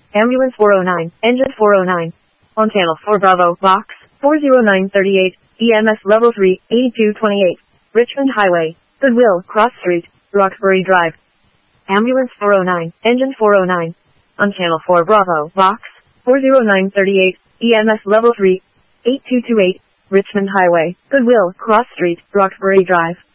Ambulance 409, Engine 409. On channel 4 Bravo, Box 40938, EMS Level 3, 8228. Richmond Highway, Goodwill, Cross Street, Roxbury Drive. Ambulance 409, Engine 409. On channel 4 Bravo, Box 40938, EMS Level 3, 8228. Richmond Highway, Goodwill, Cross Street, Roxbury Drive.